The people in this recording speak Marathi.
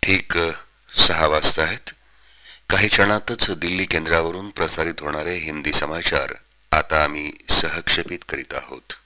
ठीक 6 वाजता आहेत. काही क्षणातच दिल्ली केंद्रावरून प्रसारित होणारे हिंदी समाचार आता आम्ही सहक्षेपित करीत आहोत.